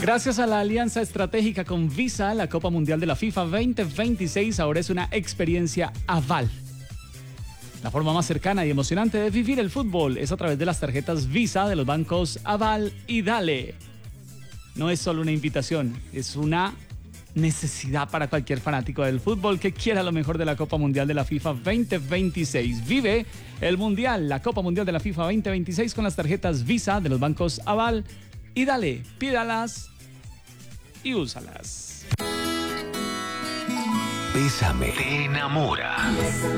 Gracias a la alianza estratégica con Visa, la Copa Mundial de la FIFA 2026 ahora es una experiencia Aval. La forma más cercana y emocionante de vivir el fútbol es a través de las tarjetas Visa de los bancos Aval y Dale. No es solo una invitación, es una necesidad para cualquier fanático del fútbol que quiera lo mejor de la Copa Mundial de la FIFA 2026. Vive el Mundial, la Copa Mundial de la FIFA 2026 con las tarjetas Visa de los bancos Aval y Dale. Pídalas y úsalas. Bésame, te enamora.